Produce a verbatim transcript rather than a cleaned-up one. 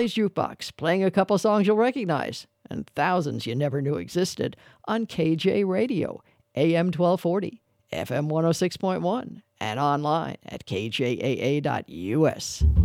Valley's Jukebox, playing a couple songs you'll recognize, and thousands you never knew existed on K J Radio, A M twelve forty, F M one oh six point one, and online at K J A A dot U S.